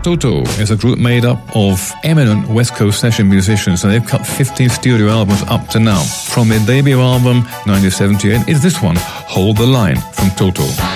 Toto is a group made up of eminent West Coast session musicians, and they've cut 15 studio albums up to now. From their debut album, 1978, is this one, Hold the Line, from Toto.